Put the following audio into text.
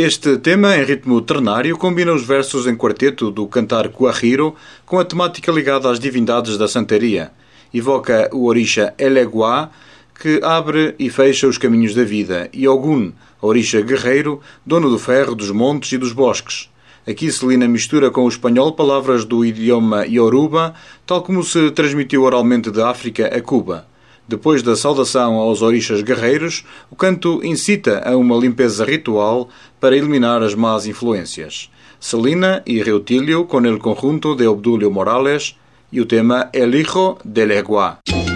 Este tema, em ritmo ternário, combina os versos em quarteto do cantar Guajiro com a temática ligada às divindades da santeria. Evoca o orixa Eleguá, que abre e fecha os caminhos da vida, e Ogun, orixa guerreiro, dono do ferro, dos montes e dos bosques. Aqui Celina mistura com o espanhol palavras do idioma Yoruba, tal como se transmitiu oralmente de África a Cuba. Depois da saudação aos orixas guerreiros, o canto incita a uma limpeza ritual para eliminar as más influências. Celina e Reutilio com el conjunto de Obdulio Morales e o tema El Hijo del Eguá.